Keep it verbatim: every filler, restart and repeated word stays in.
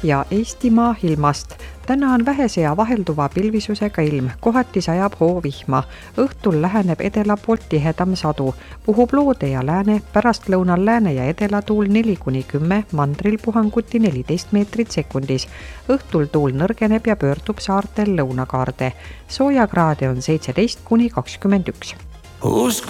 ja Eestimaa ilmast. Täna on vähese ja vahelduva pilvisusega ilm, kohati sajab hoovihma. Õhtul läheneb edela poolt tihedam sadu. Puhub loode ja lääne, pärastlõunal lääne ja edela tuul neli kuni kümme, mandril puhanguti neliteist meetrit sekundis. Õhtul tuul nõrgeneb ja pöördub saartel lõunakaarde. Soojakraade on seitseteist kuni kakskümmend üks. Usk